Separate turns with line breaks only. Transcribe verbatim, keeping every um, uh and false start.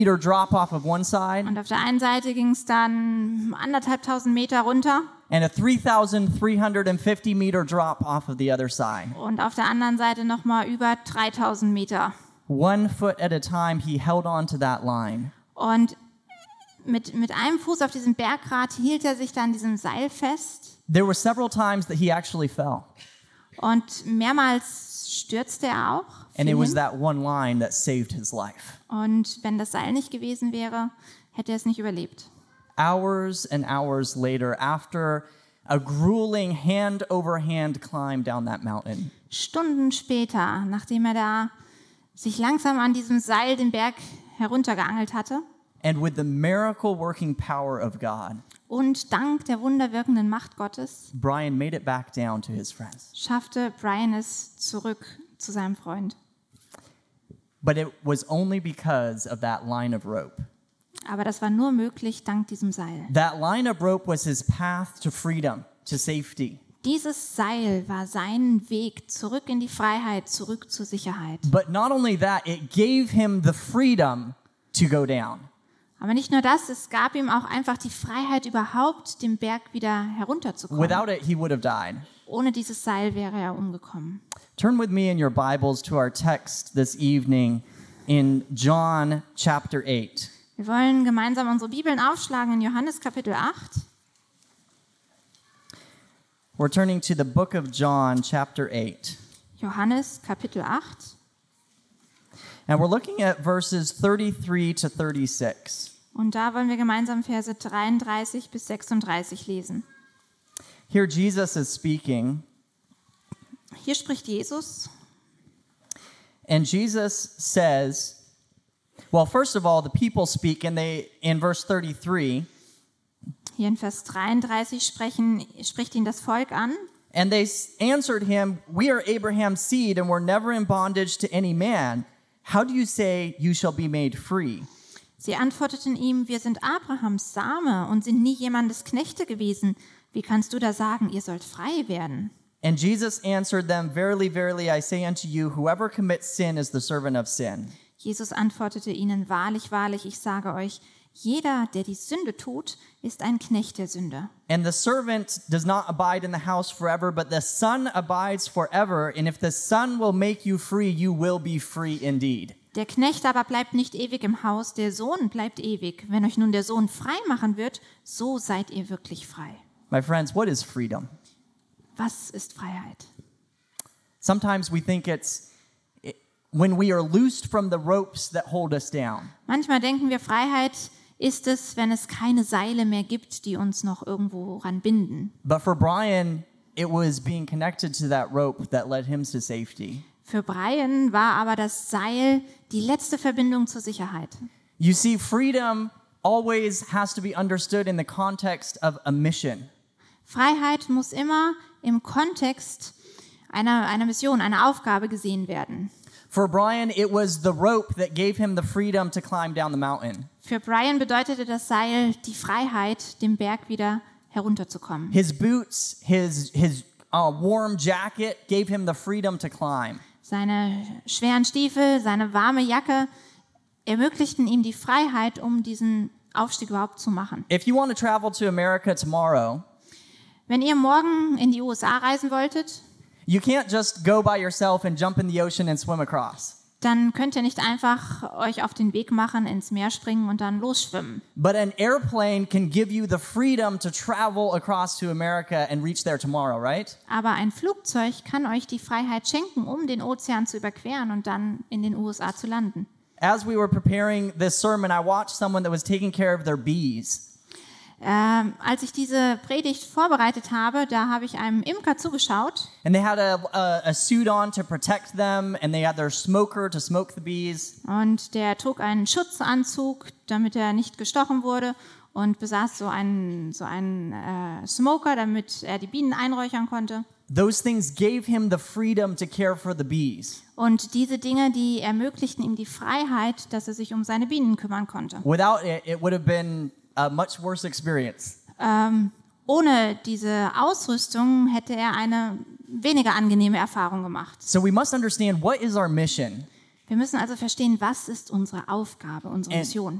meter drop off of one side
Und auf der einen Seite ging es dann anderthalbtausend Meter runter
and a three thousand three hundred fifty meter drop off of the other side.
und auf der anderen Seite nochmal über dreitausend Meter.
One foot at a time, he held on to that line.
Und mit, mit einem Fuß auf diesem Bergrad hielt er sich dann diesem Seil fest.
There were several times that he actually fell.
Und mehrmals stürzte er auch.
And it
fiel
was
hin.
that one line that saved his life.
Und wenn das Seil nicht gewesen wäre, hätte er es nicht überlebt.
Hours and hours later, after a grueling hand-over-hand climb down that mountain,
Stunden später, nachdem er da sich langsam an diesem Seil den Berg heruntergeangelt hatte
and with the miracle-working power of God,
und dank der wunderwirkenden Macht Gottes
Brian made it back down to his friends.
schaffte Brian es zurück zu seinem Freund.
But it was only because of that line of rope.
Aber das war nur möglich dank diesem Seil.
That line of rope was his path to freedom, to safety.
Dieses Seil war sein Weg zurück in die Freiheit, zurück zur Sicherheit.
But not only that, it gave him the freedom to go down.
Aber nicht nur das, es gab ihm auch einfach die Freiheit, überhaupt den Berg wieder herunterzukommen.
Without it, he would have died.
Ohne dieses Seil wäre er umgekommen.
Turn with me in your Bibles to our text this evening in John chapter eight.
Wir wollen gemeinsam unsere Bibeln aufschlagen in Johannes Kapitel acht.
We're turning to the book of John chapter eight.
Johannes Kapitel acht.
And we're looking at verses thirty-three to thirty-six.
Und da wollen wir gemeinsam Verse dreiunddreißig bis sechsunddreißig lesen.
Here Jesus is speaking,
Hier spricht Jesus.
and Jesus says, well, first of all, the people speak, and they, in verse thirty-three,
Hier in Vers dreiunddreißig sprechen, spricht ihn das Volk an.
and they s- answered him, we are Abraham's seed, and we're never in bondage to any man. How do you say you shall be made free?
Sie antworteten ihm, wir sind Abrahams Same und sind nie jemandes Knechte gewesen. Wie kannst du da sagen, ihr sollt frei werden?
And Jesus answered them, verily, verily, I say unto you, whoever commits sin is the servant of sin.
Jesus antwortete ihnen, wahrlich, wahrlich, ich sage euch, jeder, der die Sünde tut, ist ein Knecht der Sünde.
And the servant does not abide in the house forever, but the Son abides forever. And if the Son will make you free, you will be free indeed.
Der Knecht aber bleibt nicht ewig im Haus, der Sohn bleibt ewig. Wenn euch nun der Sohn frei machen wird, so seid ihr wirklich frei.
My friends, what is freedom?
Was ist Freiheit?
Sometimes we think it's it- when we are loosed from the ropes that hold us down.
Manchmal denken wir, Freiheit ist es, wenn es keine Seile mehr gibt, die uns noch irgendwo ran binden.
But for Brian, it was being connected to that rope that led him to safety.
Für Brian war aber das Seil die letzte Verbindung zur Sicherheit.
You see, freedom always has to be understood in the context of a mission.
Freiheit muss immer im Kontext einer, einer Mission, einer Aufgabe gesehen werden.
For Brian, it was the rope that gave him the freedom to climb down the mountain.
Für Brian bedeutete das Seil die Freiheit, den Berg wieder herunterzukommen.
His boots, his his uh, warm jacket gave him the freedom to climb.
Seine schweren Stiefel, seine warme Jacke ermöglichten ihm die Freiheit, um diesen Aufstieg überhaupt zu machen.
If you want to travel to America tomorrow,
Wenn ihr morgen in die U S A reisen wolltet,
you can't just go by yourself and jump in the ocean and swim across.
dann könnt ihr nicht einfach euch auf den Weg machen, ins Meer springen und dann losschwimmen.
But an airplane can give you the freedom to travel across to America and reach there tomorrow, right?
Aber ein Flugzeug kann euch die Freiheit schenken, um den Ozean zu überqueren und dann in den U S A zu landen.
As we were preparing this sermon, I watched someone that was taking care of their bees.
Ähm, als ich diese Predigt vorbereitet habe, da habe ich einem Imker zugeschaut.
And they had a, a, a suit on to protect them, and they had their smoker to smoke the bees.
Und der trug einen Schutzanzug, damit er nicht gestochen wurde, und besaß so einen, so einen äh, Smoker, damit er die Bienen einräuchern konnte.
Those things gave him the freedom to care for the bees.
Und diese Dinge, die ermöglichten ihm die Freiheit, dass er sich um seine Bienen kümmern konnte.
Without it, it would have been a much worse experience.
Ähm, ohne diese Ausrüstung hätte er eine weniger angenehme Erfahrung gemacht.
So we must understand, what is our mission?
Wir müssen also verstehen, was ist unsere Aufgabe, unsere
And,
Mission.